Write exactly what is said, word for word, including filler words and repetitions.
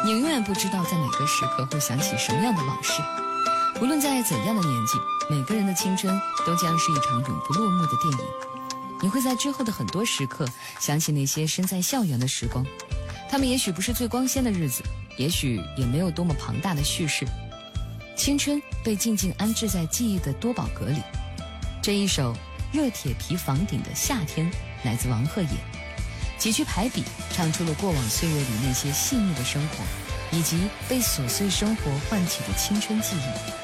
你永远不知道在哪个时刻会想起什么样的往事。无论在怎样的年纪，每个人的青春都将是一场永不落幕的电影。你会在之后的很多时刻想起那些身在校园的时光，他们也许不是最光鲜的日子，也许也没有多么庞大的叙事。青春被静静安置在记忆的多宝格里。这一首热铁皮房顶的夏天来自王鹤野，几句排比唱出了过往岁月里那些细腻的生活，以及被琐碎生活唤起的青春记忆。